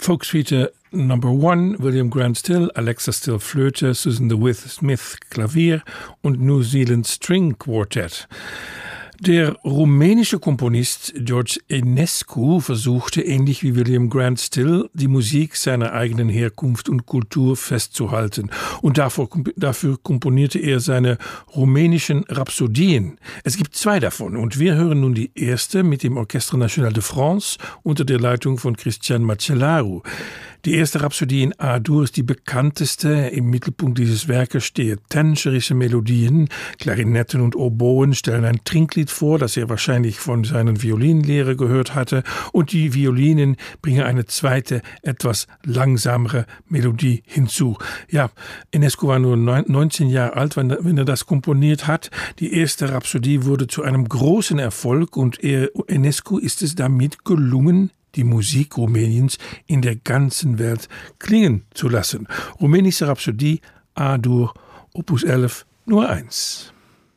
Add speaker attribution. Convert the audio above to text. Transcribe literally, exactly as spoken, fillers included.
Speaker 1: Volkssuite Number One, William Grant Still, Alexa Still Flöte, Susan DeWitt Smith Klavier und New Zealand String Quartet. Der rumänische Komponist George Enescu versuchte, ähnlich wie William Grant Still, die Musik seiner eigenen Herkunft und Kultur festzuhalten. Und dafür, dafür komponierte er seine rumänischen Rhapsodien. Es gibt zwei davon und wir hören nun die erste mit dem Orchestre National de France unter der Leitung von Cristian Macellaro. Die erste Rhapsodie in A-Dur ist die bekannteste. Im Mittelpunkt dieses Werkes stehen tänzerische Melodien. Klarinetten und Oboen stellen ein Trinklied vor, das er wahrscheinlich von seinen Violinlehrer gehört hatte. Und die Violinen bringen eine zweite, etwas langsamere Melodie hinzu. Ja, Enescu war nur neunzehn Jahre alt, wenn er das komponiert hat. Die erste Rhapsodie wurde zu einem großen Erfolg und er, Enescu ist es damit gelungen, die Musik Rumäniens in der ganzen Welt klingen zu lassen. Rumänische Rhapsodie A-Dur, Opus elf, Nummer eins.